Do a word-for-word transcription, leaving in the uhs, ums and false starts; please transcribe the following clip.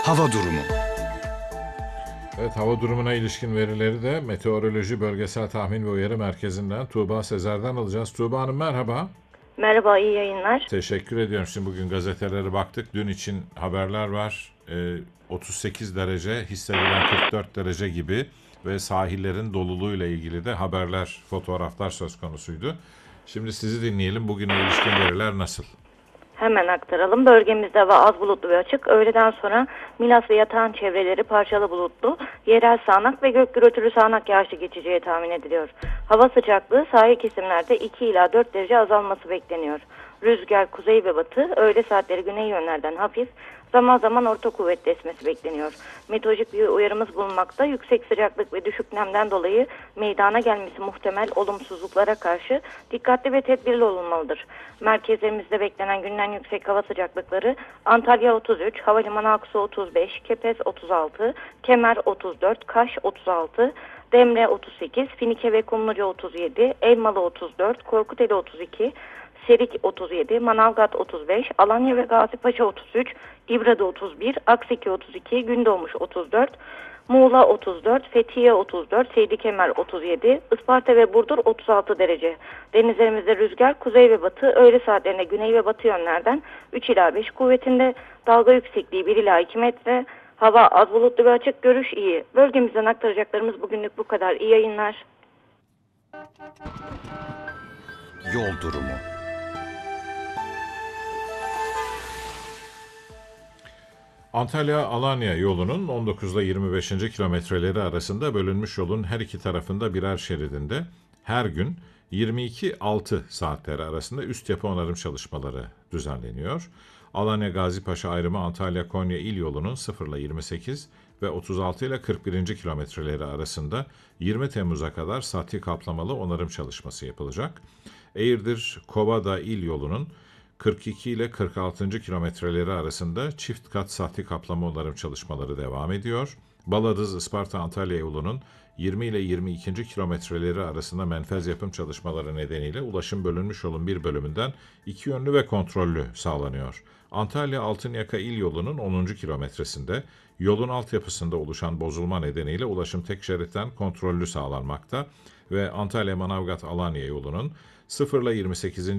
Hava durumu. Evet, hava durumuna ilişkin verileri de Meteoroloji Bölgesel Tahmin ve Uyarı Merkezi'nden Tuğba Sezer'den alacağız. Tuğba Hanım merhaba. Merhaba, iyi yayınlar. Teşekkür ediyorum. Şimdi bugün gazetelere baktık. Dün için haberler var. Ee, otuz sekiz derece, hissedilen kırk dört derece gibi ve sahillerin doluluğuyla ilgili de haberler, fotoğraflar söz konusuydu. Şimdi sizi dinleyelim. Bugüne ilişkin veriler nasıl? Hemen aktaralım. Bölgemizde hava az bulutlu ve açık. Öğleden sonra Milas ve yatağın çevreleri parçalı bulutlu, yerel sağanak ve gök gürültülü sağanak yağışlı geçeceği tahmin ediliyor. Hava sıcaklığı sahil kesimlerde iki ila dört derece azalması bekleniyor. Rüzgar kuzey ve batı, öğle saatleri güney yönlerden hafif, zaman zaman orta kuvvetli esmesi bekleniyor. Meteorolojik bir uyarımız bulunmakta. Yüksek sıcaklık ve düşük nemden dolayı meydana gelmesi muhtemel olumsuzluklara karşı dikkatli ve tedbirli olunmalıdır. Merkezlerimizde beklenen günden yüksek hava sıcaklıkları Antalya otuz üç, Havalimanı Aksu otuz beş, Kepez otuz altı, Kemer otuz dört, Kaş otuz altı, Demre otuz sekiz, Finike ve Kumluca otuz yedi, Elmalı otuz dört, Korkuteli otuz iki, Serik otuz yedi, Manavgat otuz beş, Alanya ve Gazipaşa otuz üç, İbra'da otuz bir, Akseki otuz iki, Gündoğmuş otuz dört, Muğla otuz dört, Fethiye otuz dört, Seydi Kemer otuz yedi, Isparta ve Burdur otuz altı derece. Denizlerimizde rüzgar kuzey ve batı, öğle saatlerinde güney ve batı yönlerden üç ila beş kuvvetinde, dalga yüksekliği bir ila iki metre, hava az bulutlu ve açık, görüş iyi. Bölgemizden aktaracaklarımız bugünlük bu kadar. İyi yayınlar. Yol durumu. Antalya-Alanya yolunun on dokuz ile yirmi beşinci kilometreleri arasında bölünmüş yolun her iki tarafında birer şeridinde her gün yirmi iki altı saatleri arasında üst yapı onarım çalışmaları düzenleniyor. Alanya-Gazipaşa ayrımı Antalya-Konya il yolunun sıfır ile yirmi sekiz ve otuz altı ile kırk birinci kilometreleri arasında yirmi Temmuz'a kadar sati kaplamalı onarım çalışması yapılacak. Eğirdir-Kovada il yolunun kırk iki ile kırk altıncı kilometreleri arasında çift kat sahte kaplama onarım çalışmaları devam ediyor. Baladız-Isparta-Antalya yolunun yirmi ile yirmi ikinci kilometreleri arasında menfez yapım çalışmaları nedeniyle ulaşım bölünmüş yolun bir bölümünden iki yönlü ve kontrollü sağlanıyor. Antalya-Altınyaka il yolunun onuncu kilometresinde yolun altyapısında oluşan bozulma nedeniyle ulaşım tek şeritten kontrollü sağlanmakta ve Antalya-Manavgat-Alanya yolunun sıfır ile yirmi sekizinci